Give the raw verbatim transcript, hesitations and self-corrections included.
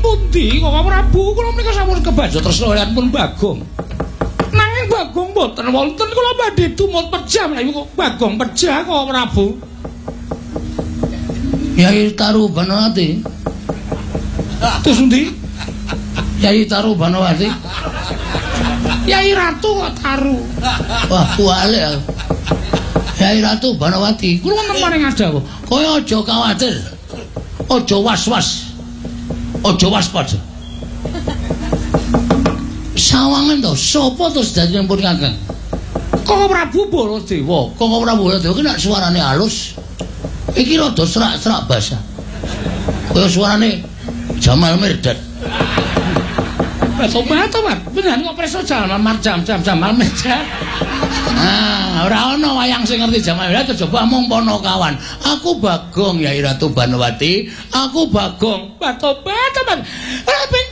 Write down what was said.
pundi kok Prabu kula menika sampun kebaja tresna pun Bagong. Nanging Bagong mboten wonten kula badhe tumut pejah menawi kok Bagong pejah kok Prabu. Yai Taru Banawati. Terus endi? Yai Taru Banawati. Yai Ratu kok Taru. Wah, kualik aku. Yai Ratu Banawati. Kula wonten maring adawu. Kaya aja kuwatir. Aja was-was. Aja waspada. Sawangen to, sapa to sedayanipun Kakang? Kok Prabu Baladewa. Kok Prabu Baladewa ki nek suarane halus. Iki rada serak-serak basa. Kaya suarane Jamal Mirdad. Beto-beto, Mas. Beneran kok preso Jamal Marjam jam Jamal Mirdad. Ah, ora ana wayang sing ngerti Jamal Mirdad coba mung Ponokawan. Aku Bagong Yai Ratu Banawati. Aku Bagong. Beto-beto, Mas.